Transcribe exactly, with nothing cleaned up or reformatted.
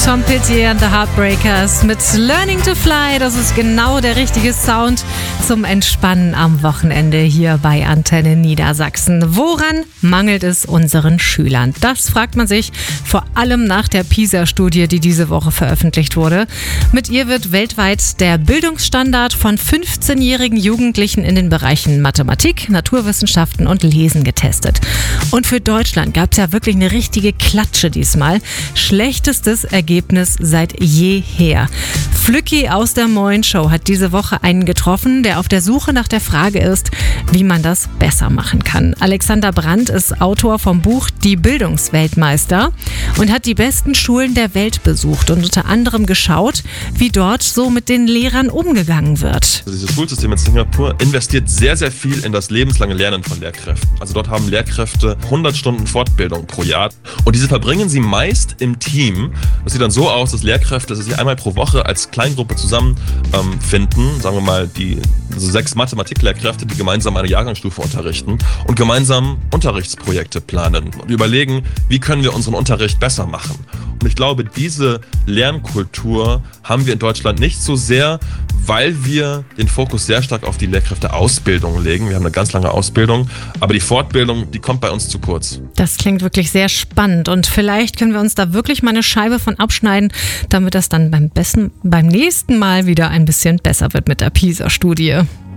Tom Petty and the Heartbreakers mit Learning to Fly. Das ist genau der richtige Sound zum Entspannen am Wochenende hier bei Antenne Niedersachsen. Woran mangelt es unseren Schülern? Das fragt man sich vor allem nach der PISA-Studie, die diese Woche veröffentlicht wurde. Mit ihr wird weltweit der Bildungsstandard von fünfzehnjährigen Jugendlichen in den Bereichen Mathematik, Naturwissenschaften und Lesen getestet. Und für Deutschland gab es ja wirklich eine richtige Klatsche diesmal. Schlechtestes Ergebnis seit jeher. Flücki aus der Moin Show hat diese Woche einen getroffen, der auf der Suche nach der Frage ist, wie man das besser machen kann. Alexander Brandt ist Autor vom Buch Die Bildungsweltmeister und hat die besten Schulen der Welt besucht und unter anderem geschaut, wie dort so mit den Lehrern umgegangen wird. Also dieses Schulsystem in Singapur investiert sehr, sehr viel in das lebenslange Lernen von Lehrkräften. Also dort haben Lehrkräfte hundert Stunden Fortbildung pro Jahr und diese verbringen sie meist im Team. Das sieht dann so aus, dass Lehrkräfte sich einmal pro Woche als Kleingruppe zusammenfinden, ähm, sagen wir mal die also sechs Mathematiklehrkräfte, die gemeinsam eine Jahrgangsstufe unterrichten und gemeinsam Unterrichtsprojekte planen und überlegen, wie können wir unseren Unterricht besser machen. Und ich glaube, diese Lernkultur haben wir in Deutschland nicht so sehr, weil wir den Fokus sehr stark auf die Lehrkräfteausbildung legen. Wir haben eine ganz lange Ausbildung, aber die Fortbildung, die kommt bei uns zu kurz. Das klingt wirklich sehr spannend und vielleicht können wir uns da wirklich mal eine Scheibe von abschneiden, damit das dann beim besten, beim nächsten Mal wieder ein bisschen besser wird mit der PISA-Studie.